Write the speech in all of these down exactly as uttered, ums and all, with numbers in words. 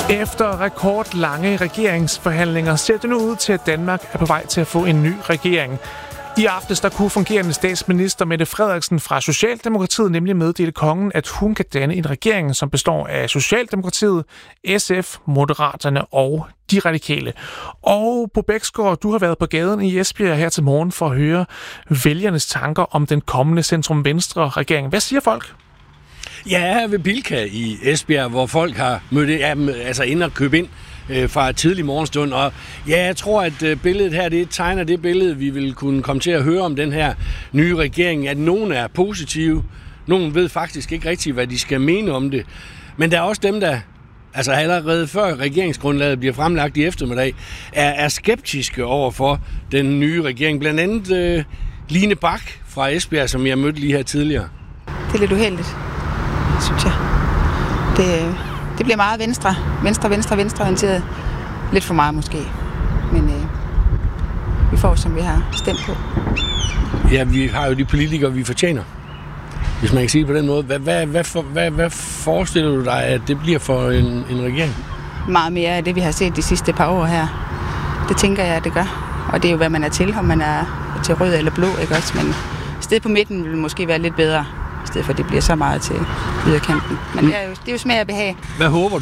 Efter rekordlange regeringsforhandlinger ser det nu ud til, at Danmark er på vej til at få en ny regering. I aftes der kunne fungerende statsminister Mette Frederiksen fra Socialdemokratiet nemlig meddele kongen, at hun kan danne en regering, som består af Socialdemokratiet, S F, Moderaterne og De Radikale. Og Bo Bæksgaard, du har været på gaden i Esbjerg her til morgen for at høre vælgernes tanker om den kommende centrum-venstre-regering. Hvad siger folk? Ja, jeg er ved Bilka i Esbjerg, hvor folk har mødt altså ind og købe ind øh, fra tidlig morgenstund. Og ja, jeg tror, at øh, billedet her, det tegner det billede, vi vil kunne komme til at høre om den her nye regering. At nogen er positive, nogen ved faktisk ikke rigtigt, hvad de skal mene om det. Men der er også dem, der altså allerede før regeringsgrundlaget bliver fremlagt i eftermiddag, er, er skeptiske over for den nye regering. Blandt andet øh, Line Bak fra Esbjerg, som jeg mødte lige her tidligere. Det er lidt uheldigt, synes jeg. Det, det bliver meget venstre, venstre, venstre, venstreorienteret. Lidt for meget måske. Men øh, vi får, som vi har stemt på. Ja, vi har jo de politikere, vi fortjener. Hvis man kan sige det på den måde. Hvad, hvad, hvad, for, hvad, hvad forestiller du dig, at det bliver for en, en regering? Meget mere af det, vi har set de sidste par år her. Det tænker jeg, at det gør. Og det er jo, hvad man er til, om man er til rød eller blå, ikke også? Men stedet på midten vil måske være lidt bedre, i stedet for at det bliver så meget til yderkanten. Men det er jo, det er jo smag og behag. Hvad håber du?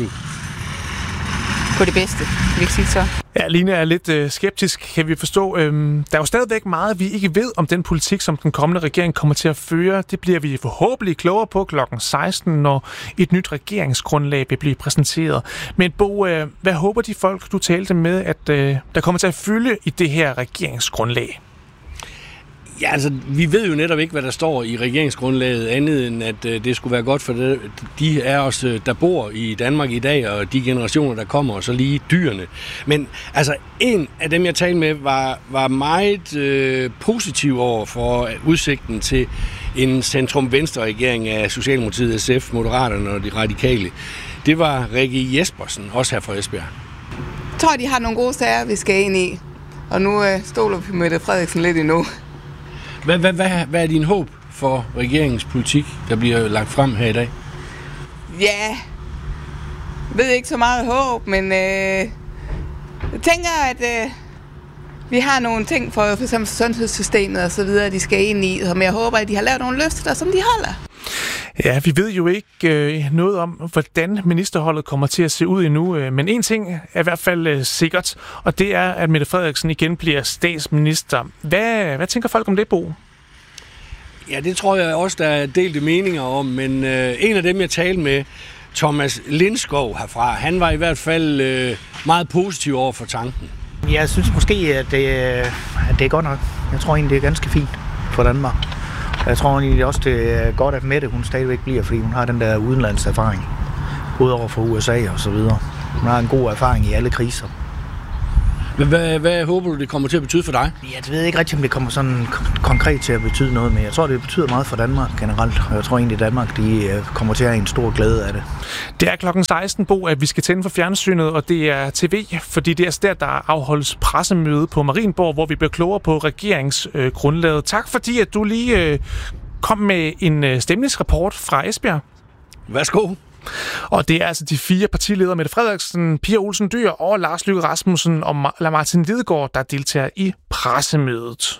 På det bedste, vil ikke sige så. Ja, Line er lidt øh, skeptisk, kan vi forstå. Øhm, der er jo stadigvæk meget, vi ikke ved om den politik, som den kommende regering kommer til at føre. Det bliver vi forhåbentlig klogere på klokken seksten, når et nyt regeringsgrundlag vil blive præsenteret. Men Bo, øh, hvad håber de folk, du talte med, at øh, der kommer til at fylde i det her regeringsgrundlag? Ja, altså, vi ved jo netop ikke, hvad der står i regeringsgrundlaget, andet end at øh, det skulle være godt for det, de af os, der bor i Danmark i dag, og de generationer, der kommer, og så lige dyrene. Men altså, en af dem, jeg talte med, var, var meget øh, positiv over for udsigten til en centrum-venstre-regering af Socialdemokratiet, S F, Moderaterne og De Radikale. Det var Rikke Jespersen, også her fra Esbjerg. Jeg tror, de har nogle gode sager, vi skal ind i, og nu øh, stoler vi på Mette Frederiksen lidt endnu. Hvad, hvad, hvad, hvad er din håb for regeringens politik, der bliver lagt frem her i dag? Ja, jeg ved ikke så meget håb, men øh, jeg tænker, at øh, vi har nogle ting for, for eksempel sundhedssystemet og så videre, de skal ind i, og jeg håber, at de har lavet nogle løfter, som de holder. Ja, vi ved jo ikke øh, noget om, hvordan ministerholdet kommer til at se ud endnu, øh, men en ting er i hvert fald øh, sikkert, og det er, at Mette Frederiksen igen bliver statsminister. Hvad, hvad tænker folk om det, Bo? Ja, det tror jeg også, der er delte meninger om, men øh, en af dem, jeg talte med, Thomas Lindskov herfra, han var i hvert fald øh, meget positiv over for tanken. Jeg synes måske, at det, at det er godt nok. Jeg tror egentlig, det er ganske fint for Danmark. Jeg tror egentlig også, det er godt, at Mette hun stadigvæk bliver, fordi hun har den der udenlandserfaring. Både over for U S A og så videre. Hun har en god erfaring i alle kriser. Men hvad, hvad håber du, det kommer til at betyde for dig? Jeg ved ikke rigtig, om det kommer sådan konkret til at betyde noget, men jeg tror, det betyder meget for Danmark generelt. Og jeg tror egentlig, at Danmark de kommer til at have en stor glæde af det. Det er klokken seksten, Bo, at vi skal tænde for fjernsynet, og det er T V, fordi det er der, der afholdes pressemøde på Marienborg, hvor vi bliver klogere på regeringsgrundlaget. Tak fordi, at du lige kom med en stemningsrapport fra Esbjerg. Værsgo. Og det er altså de fire partiledere, Mette Frederiksen, Pia Olsen Dyhr og Lars Løkke Rasmussen og Martin Lidegaard, der deltager i pressemødet.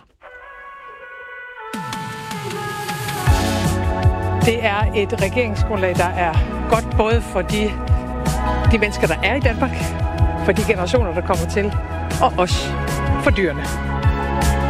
Det er et regeringsgrundlag, der er godt både for de, de mennesker, der er i Danmark, for de generationer, der kommer til, og også for dyrene.